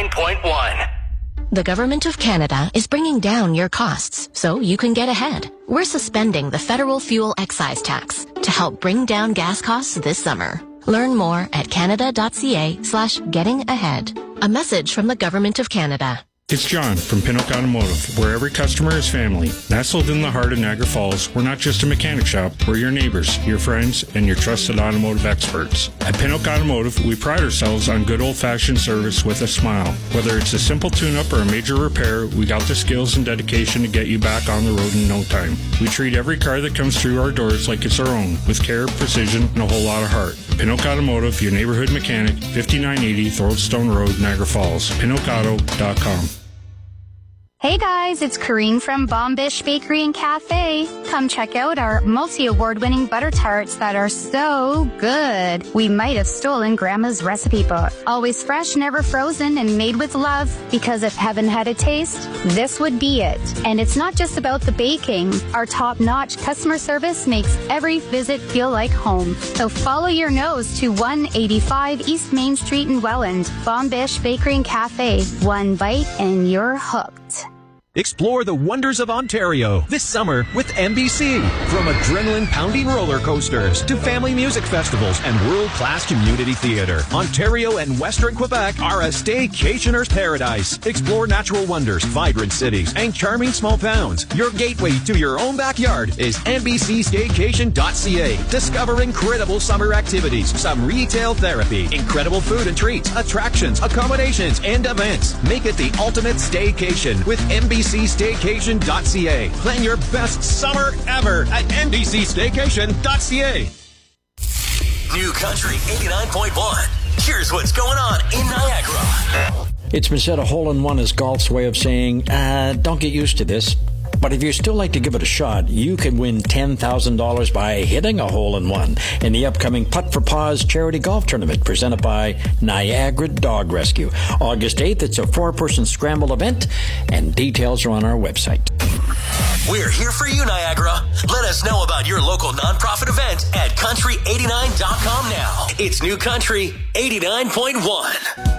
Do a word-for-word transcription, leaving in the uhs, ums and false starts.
eighty-nine point one. The Government of Canada is bringing down your costs so you can get ahead. We're suspending the federal fuel excise tax to help bring down gas costs this summer. Learn more at canada.ca slash getting ahead. A message from the Government of Canada. It's John from Pinnock Automotive, where every customer is family. Nestled in the heart of Niagara Falls, we're not just a mechanic shop, we're your neighbors, your friends, and your trusted automotive experts. At Pinnock Automotive, we pride ourselves on good old-fashioned service with a smile. Whether it's a simple tune-up or a major repair, we got the skills and dedication to get you back on the road in no time. We treat every car that comes through our doors like it's our own, with care, precision, and a whole lot of heart. Pinnock Automotive, your neighborhood mechanic, fifty-nine eighty Throatstone Road, Niagara Falls. pinnock auto dot com. Hey guys, it's Corrine from Bombish Bakery and Cafe. Come check out our multi-award-winning butter tarts that are so good. We might have stolen Grandma's recipe book. Always fresh, never frozen, and made with love. Because if heaven had a taste, this would be it. And it's not just about the baking. Our top-notch customer service makes every visit feel like home. So follow your nose to one eighty-five East Main Street in Welland. Bombish Bakery and Cafe. One bite and you're hooked. Explore the wonders of Ontario this summer with N B C. From adrenaline-pounding roller coasters to family music festivals and world-class community theater, Ontario and Western Quebec are a staycationer's paradise. Explore natural wonders, vibrant cities, and charming small towns. Your gateway to your own backyard is N B C staycation dot C A. Discover incredible summer activities, some retail therapy, incredible food and treats, attractions, accommodations, and events. Make it the ultimate staycation with N B C staycation dot C A. Plan your best summer ever at N B C staycation dot C A. New Country eighty-nine point one. Here's what's going on in Niagara. It's been said a hole-in-one is golf's way of saying, uh, don't get used to this. But if you still like to give it a shot, you can win ten thousand dollars by hitting a hole-in-one in the upcoming Putt for Paws charity golf tournament presented by Niagara Dog Rescue. August eighth, it's a four-person scramble event, and details are on our website. We're here for you, Niagara. Let us know about your local nonprofit event at country eighty-nine dot com now. It's New Country eighty-nine point one.